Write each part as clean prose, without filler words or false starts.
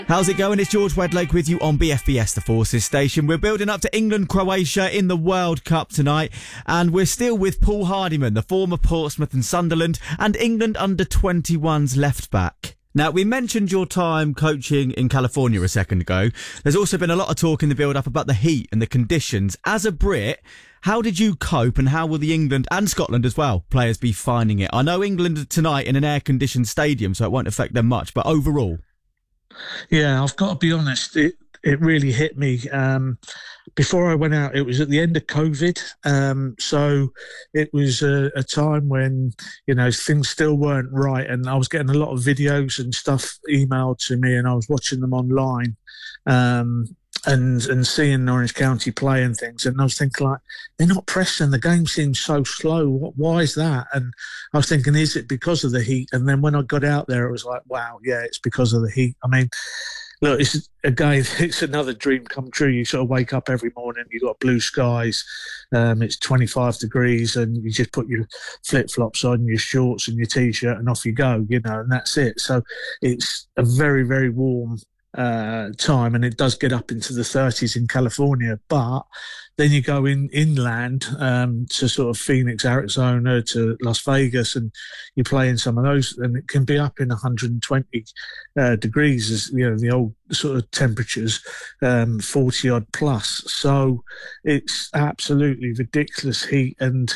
How's it going? It's George Wedlake with you on BFBS, the Forces station. We're building up to England-Croatia in the World Cup tonight, and we're still with Paul Hardiman, the former Portsmouth and Sunderland and England under-21s left-back. Now, we mentioned your time coaching in California a second ago. There's also been a lot of talk in the build-up about the heat and the conditions. As a Brit, how did you cope, and how will the England and Scotland as well players be finding it? I know England tonight in an air-conditioned stadium, so it won't affect them much, but overall... Yeah, I've got to be honest, it really hit me. Before I went out, it was at the end of COVID. So it was a time when, things still weren't right. And I was getting a lot of videos and stuff emailed to me, and I was watching them online and seeing Orange County play and things. And I was thinking, they're not pressing. The game seems so slow. Why is that? And I was thinking, is it because of the heat? And then when I got out there, it was like, wow, yeah, it's because of the heat. I mean, look, it's another dream come true. You sort of wake up every morning, you've got blue skies, it's 25 degrees, and you just put your flip-flops on, your shorts and your T-shirt, and off you go, and that's it. So it's a very, very warm time, and it does get up into the 30s in California, but then you go inland to sort of Phoenix, Arizona, to Las Vegas, and you play in some of those, and it can be up in 120 degrees, as the old sort of temperatures, 40 odd plus. So it's absolutely ridiculous heat, and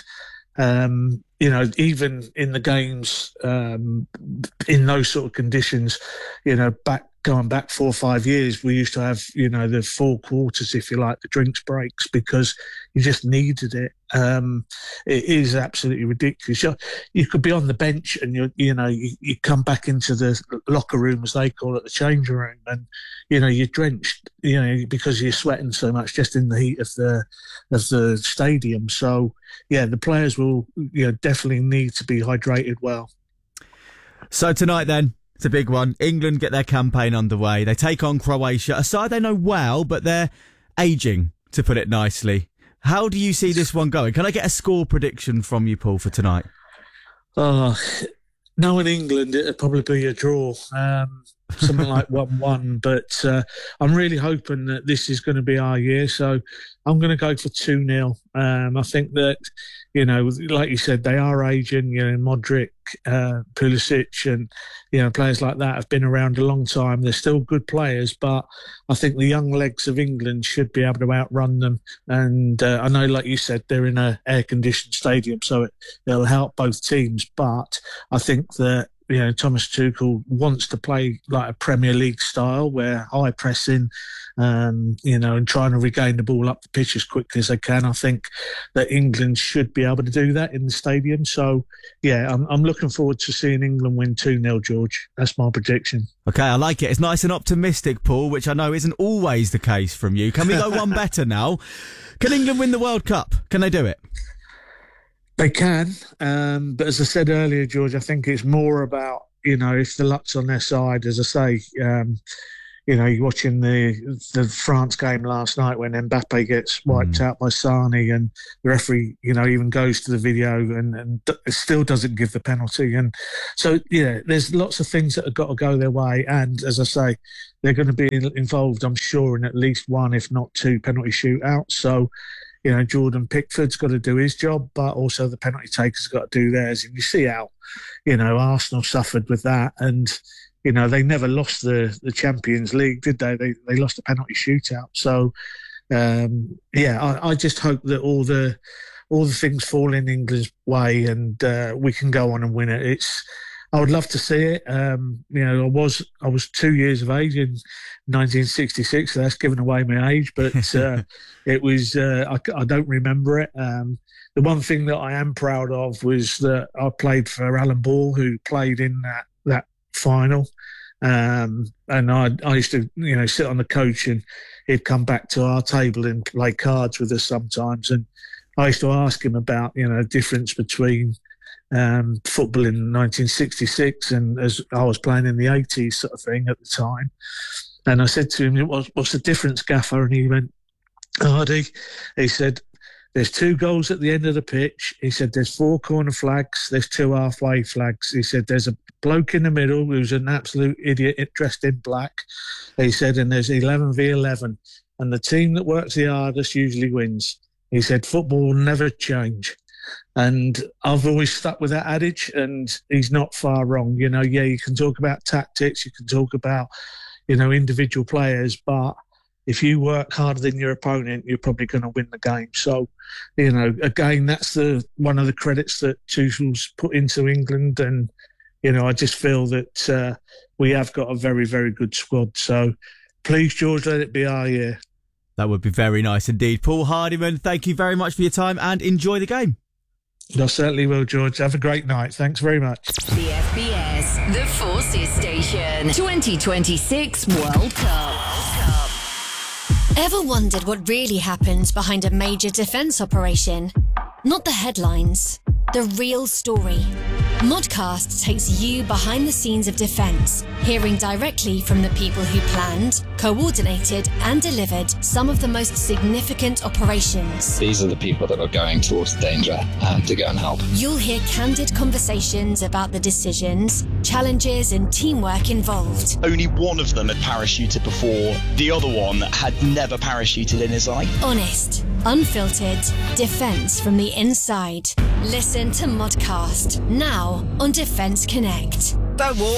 even in the games, in those sort of conditions, going back 4 or 5 years, we used to have, the 4 quarters, if you like, the drinks breaks, because you just needed it. It is absolutely ridiculous. You could be on the bench and you come back into the locker room, as they call it, the change room, and you're drenched, because you're sweating so much just in the heat of the stadium. So yeah, the players will definitely need to be hydrated well. So tonight then, it's a big one. England get their campaign underway. They take on Croatia, a side they know well, but they're ageing, to put it nicely. How do you see this one going? Can I get a score prediction from you, Paul, for tonight? Knowing England, it'd probably be a draw. Something like 1-1, but I'm really hoping that this is going to be our year, so I'm going to go for 2-0. I think that, like you said, they are aging, Modric, Pulisic, and, players like that have been around a long time. They're still good players, but I think the young legs of England should be able to outrun them. And I know, like you said, they're in an air-conditioned stadium, so it'll help both teams, but I think that Thomas Tuchel wants to play like a Premier League style, where high pressing, and trying to regain the ball up the pitch as quickly as they can. I think that England should be able to do that in the stadium. So, yeah, I'm looking forward to seeing England win 2-0, George. That's my prediction. Okay, I like it. It's nice and optimistic, Paul, which I know isn't always the case from you. Can we go one better now? Can England win the World Cup? Can they do it? They can, but as I said earlier, George, I think it's more about, if the luck's on their side. As I say, you're watching the France game last night when Mbappe gets wiped out by Sane, and the referee, even goes to the video and still doesn't give the penalty. And so, there's lots of things that have got to go their way. And as I say, they're going to be involved, I'm sure, in at least 1, if not 2 penalty shootouts. So, Jordan Pickford's got to do his job, but also the penalty takers got to do theirs. And you see how, Arsenal suffered with that. And, they never lost the Champions League, did they? They lost a penalty shootout. So, I just hope that all the things fall in England's way, and we can go on and win it. I would love to see it. I was 2 years of age in 1966, so that's giving away my age. But it was I don't remember it. The one thing that I am proud of was that I played for Alan Ball, who played in that final. And I used to, sit on the coach, and he'd come back to our table and play cards with us sometimes. And I used to ask him about, the difference between football in 1966 and as I was playing in the 80s sort of thing at the time. And I said to him, what's the difference, Gaffer? And he went, Hardy, he said, there's 2 goals at the end of the pitch. He said there's 4 corner flags, there's 2 halfway flags. He said there's a bloke in the middle who's an absolute idiot dressed in black. He said, and there's 11v11, and the team that works the hardest usually wins. He said football will never change. And I've always stuck with that adage, and he's not far wrong. You know, yeah, you can talk about tactics, you can talk about, you know, individual players, but if you work harder than your opponent, you're probably going to win the game. So, you know, again, that's one of the credits that Tuchel's put into England. And, you know, I just feel that we have got a very, very good squad. So please, George, let it be our year. That would be very nice indeed. Paul Hardyman, thank you very much for your time and enjoy the game. I certainly will, George. Have a great night. Thanks very much. The FBS, the Forces Station, 2026 World Cup. Ever wondered what really happens behind a major defence operation? Not the headlines, the real story. Modcast takes you behind the scenes of defence, hearing directly from the people who planned, coordinated and delivered some of the most significant operations. These are the people that are going towards danger to go and help. You'll hear candid conversations about the decisions, challenges and teamwork involved. Only one of them had parachuted before. The other one had never parachuted in his life. Honest, unfiltered, defence from the inside. Listen to Modcast now on Defence Connect. Don't walk.